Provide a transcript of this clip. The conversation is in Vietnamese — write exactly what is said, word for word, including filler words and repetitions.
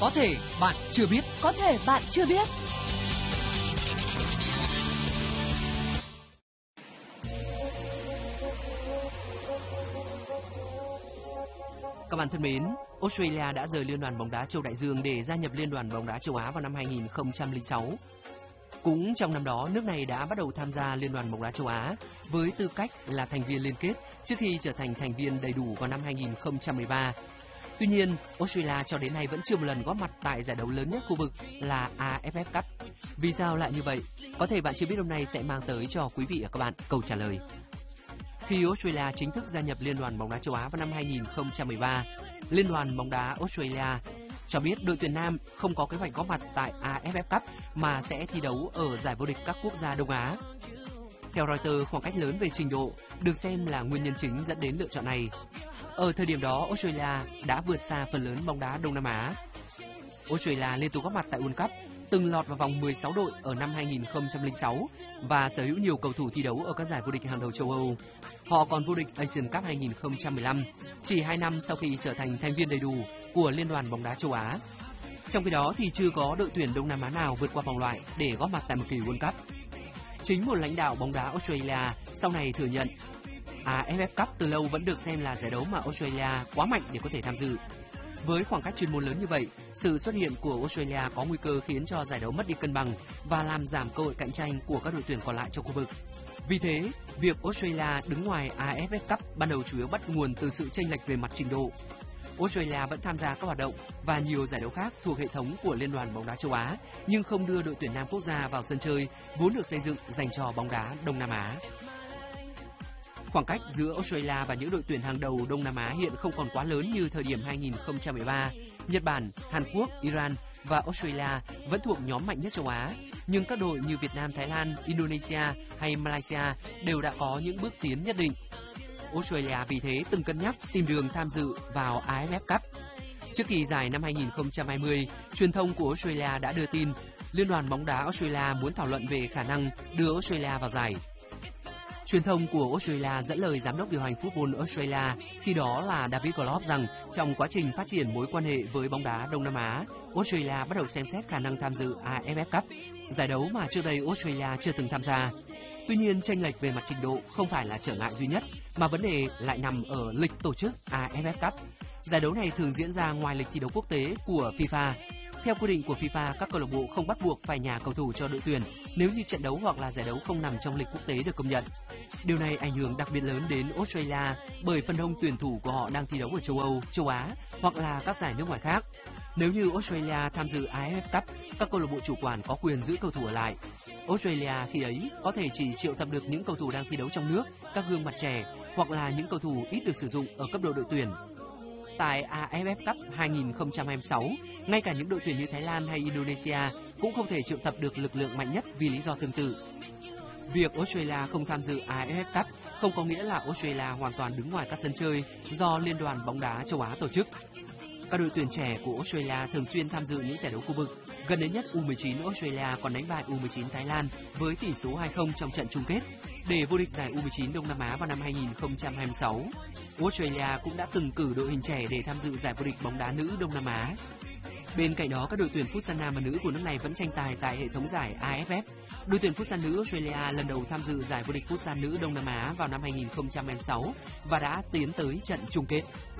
Có thể bạn chưa biết. Có thể bạn chưa biết. Các bạn thân mến, Australia đã rời Liên đoàn bóng đá châu Đại Dương để gia nhập Liên đoàn bóng đá châu Á vào năm hai nghìn không trăm lẻ sáu. Cũng trong năm đó, nước này đã bắt đầu tham gia Liên đoàn bóng đá châu Á với tư cách là thành viên liên kết trước khi trở thành thành viên đầy đủ vào năm hai nghìn không trăm mười ba. Tuy nhiên, Australia cho đến nay vẫn chưa một lần góp mặt tại giải đấu lớn nhất khu vực là a ép ép Cup. Vì sao lại như vậy? Có thể bạn chưa biết hôm nay sẽ mang tới cho quý vị và các bạn câu trả lời. Khi Australia chính thức gia nhập Liên đoàn bóng đá châu Á vào năm hai nghìn không trăm mười ba, Liên đoàn bóng đá Australia cho biết đội tuyển nam không có kế hoạch góp mặt tại a ép ép Cup mà sẽ thi đấu ở giải vô địch các quốc gia Đông Á. Theo Reuters, khoảng cách lớn về trình độ được xem là nguyên nhân chính dẫn đến lựa chọn này. Ở thời điểm đó, Australia đã vượt xa phần lớn bóng đá Đông Nam Á. Australia liên tục góp mặt tại World Cup, từng lọt vào vòng mười sáu đội ở năm hai nghìn không trăm lẻ sáu và sở hữu nhiều cầu thủ thi đấu ở các giải vô địch hàng đầu châu Âu. Họ còn vô địch Asian Cup hai nghìn không trăm mười lăm, chỉ hai năm sau khi trở thành thành viên đầy đủ của Liên đoàn bóng đá châu Á. Trong khi đó thì chưa có đội tuyển Đông Nam Á nào vượt qua vòng loại để góp mặt tại một kỳ World Cup. Chính một lãnh đạo bóng đá Australia sau này thừa nhận a ép ép Cup từ lâu vẫn được xem là giải đấu mà Australia quá mạnh để có thể tham dự. Với khoảng cách chuyên môn lớn như vậy, sự xuất hiện của Australia có nguy cơ khiến cho giải đấu mất đi cân bằng và làm giảm cơ hội cạnh tranh của các đội tuyển còn lại trong khu vực. Vì thế, việc Australia đứng ngoài a ép ép Cup ban đầu chủ yếu bắt nguồn từ sự chênh lệch về mặt trình độ. Australia vẫn tham gia các hoạt động và nhiều giải đấu khác thuộc hệ thống của Liên đoàn bóng đá châu Á, nhưng không đưa đội tuyển nam quốc gia vào sân chơi vốn được xây dựng dành cho bóng đá Đông Nam Á. Khoảng cách giữa Australia và những đội tuyển hàng đầu Đông Nam Á hiện không còn quá lớn như thời điểm hai nghìn không trăm mười ba. Nhật Bản, Hàn Quốc, Iran và Australia vẫn thuộc nhóm mạnh nhất châu Á, nhưng các đội như Việt Nam, Thái Lan, Indonesia hay Malaysia đều đã có những bước tiến nhất định. Australia vì thế từng cân nhắc tìm đường tham dự vào a ép ép Cup. Trước kỳ giải năm hai nghìn không trăm hai mươi, truyền thông của Australia đã đưa tin Liên đoàn bóng đá Australia muốn thảo luận về khả năng đưa Australia vào giải. Truyền thông của Australia dẫn lời giám đốc điều hành football Australia, khi đó là David Gallop, rằng trong quá trình phát triển mối quan hệ với bóng đá Đông Nam Á, Australia bắt đầu xem xét khả năng tham dự a ép ép Cup, giải đấu mà trước đây Australia chưa từng tham gia. Tuy nhiên, chênh lệch về mặt trình độ không phải là trở ngại duy nhất, mà vấn đề lại nằm ở lịch tổ chức a ép ép Cup. Giải đấu này thường diễn ra ngoài lịch thi đấu quốc tế của FIFA. Theo quy định của FIFA, các câu lạc bộ không bắt buộc phải nhả cầu thủ cho đội tuyển nếu như trận đấu hoặc là giải đấu không nằm trong lịch quốc tế được công nhận. Điều này ảnh hưởng đặc biệt lớn đến Australia bởi phần đông tuyển thủ của họ đang thi đấu ở châu Âu, châu Á hoặc là các giải nước ngoài khác. Nếu như Australia tham dự a ép ép Cup, các câu lạc bộ chủ quản có quyền giữ cầu thủ ở lại. Australia khi ấy có thể chỉ triệu tập được những cầu thủ đang thi đấu trong nước, các gương mặt trẻ hoặc là những cầu thủ ít được sử dụng ở cấp độ đội tuyển. Tại a ép ép Cup hai nghìn không trăm hai mươi sáu, ngay cả những đội tuyển như Thái Lan hay Indonesia cũng không thể triệu tập được lực lượng mạnh nhất vì lý do tương tự. Việc Australia không tham dự a ép ép Cup không có nghĩa là Australia hoàn toàn đứng ngoài các sân chơi do Liên đoàn bóng đá châu Á tổ chức. Các đội tuyển trẻ của Australia thường xuyên tham dự những giải đấu khu vực. Gần đến nhất u mười chín Australia còn đánh bại u mười chín Thái Lan với tỷ số hai không trong trận chung kết để vô địch giải u mười chín Đông Nam Á vào năm hai nghìn không trăm hai mươi sáu. Australia cũng đã từng cử đội hình trẻ để tham dự giải vô địch bóng đá nữ Đông Nam Á. Bên cạnh đó, các đội tuyển futsal nam và nữ của nước này vẫn tranh tài tại hệ thống giải a ép ép. Đội tuyển futsal nữ Australia lần đầu tham dự giải vô địch futsal nữ Đông Nam Á vào năm hai nghìn không trăm hai mươi sáu và đã tiến tới trận chung kết.